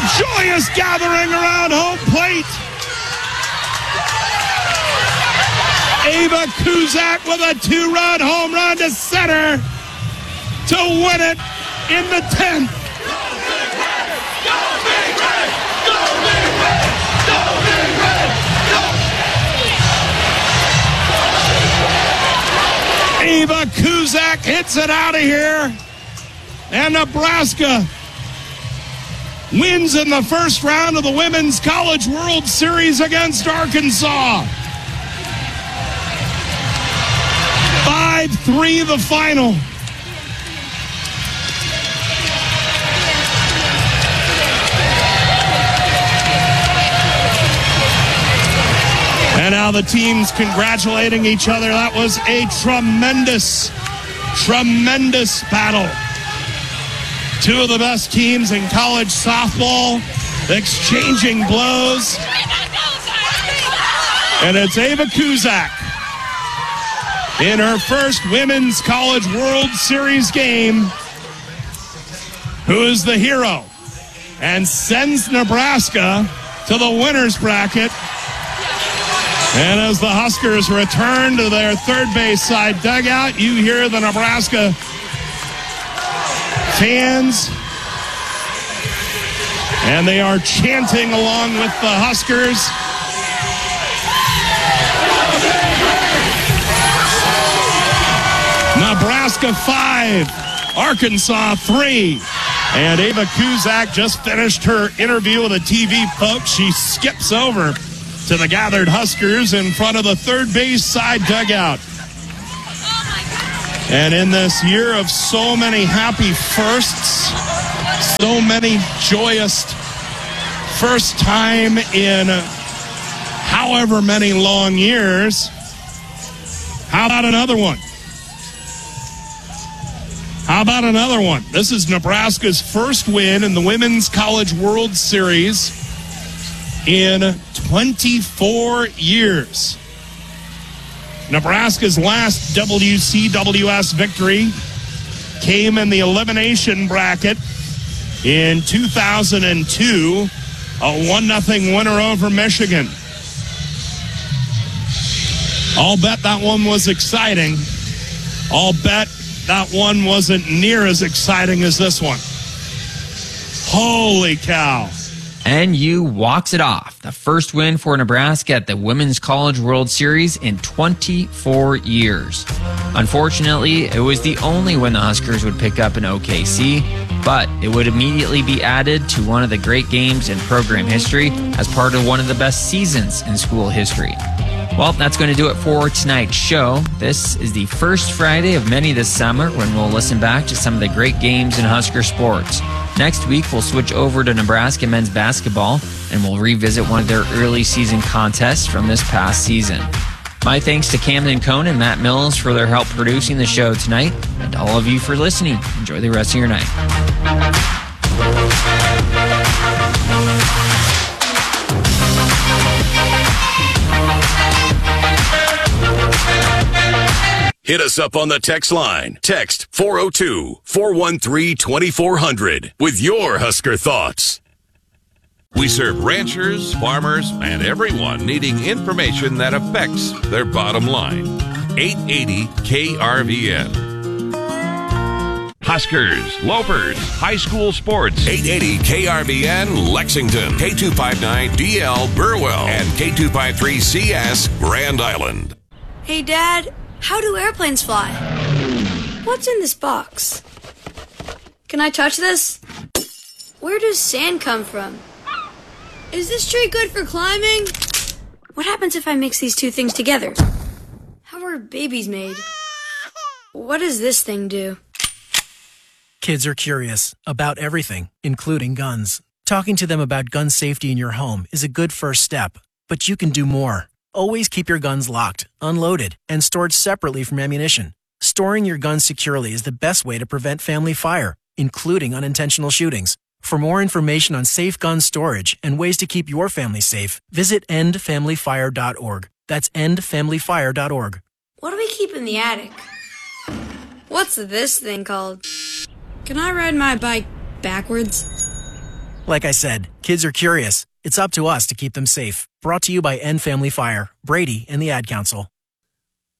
joyous gathering around home plate. Ava Kuzak with a 2-run home run to center to win it in the 10th. Ava Kuzak hits it out of here, and Nebraska wins in the first round of the Women's College World Series against Arkansas. 5-3 the final. And now the teams congratulating each other. That was a tremendous battle. Two of the best teams in college softball exchanging blows. And it's Ava Kuzak in her first Women's College World Series game, who is the hero and sends Nebraska to the winner's bracket. And as the Huskers return to their third base side dugout, you hear the Nebraska fans, and they are chanting along with the Huskers. Nebraska 5, Arkansas 3. And Ava Kuzak just finished her interview with the TV folks. She skips over to the gathered Huskers in front of the third base side dugout. And in this year of so many happy firsts, so many joyous first time in however many long years, how about another one? How about another one? This is Nebraska's first win in the Women's College World Series in 24 years. Nebraska's last WCWS victory came in the elimination bracket in 2002, a 1-0 winner over Michigan. I'll bet that one was exciting. I'll bet that one wasn't near as exciting as this one. Holy cow. NU walks it off. The first win for Nebraska at the Women's College World Series in 24 years. Unfortunately, it was the only win the Huskers would pick up in OKC, but it would immediately be added to one of the great games in program history as part of one of the best seasons in school history. Well, that's going to do it for tonight's show. This is the first Friday of many this summer when we'll listen back to some of the great games in Husker sports. Next week, we'll switch over to Nebraska men's basketball, and we'll revisit one of their early season contests from this past season. My thanks to Camden Cohn and Matt Mills for their help producing the show tonight, and to all of you for listening. Enjoy the rest of your night. Hit us up on the text line. Text 402-413-2400 with your Husker thoughts. We serve ranchers, farmers, and everyone needing information that affects their bottom line. 880 KRVN. Huskers, Loafers, high school sports. 880 KRVN Lexington, K259DL Burwell, and K253CS Grand Island. Hey, Dad. How do airplanes fly? What's in this box? Can I touch this? Where does sand come from? Is this tree good for climbing? What happens if I mix these two things together? How are babies made? What does this thing do? Kids are curious about everything, including guns. Talking to them about gun safety in your home is a good first step, but you can do more. Always keep your guns locked, unloaded, and stored separately from ammunition. Storing your guns securely is the best way to prevent family fire, including unintentional shootings. For more information on safe gun storage and ways to keep your family safe, visit endfamilyfire.org. That's endfamilyfire.org. What do we keep in the attic? What's this thing called? Can I ride my bike backwards? Like I said, kids are curious. It's up to us to keep them safe. Brought to you by End Family Fire, Brady, and the Ad Council.